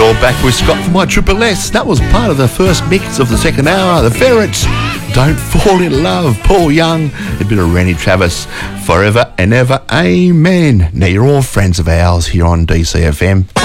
You're back with Scott for my Triple S. That was part of the first mix of the second hour. The Ferrets, Don't Fall in Love. Paul Young, a bit of Randy Travis, Forever and Ever, Amen. Now, you're all friends of ours here on DCFM.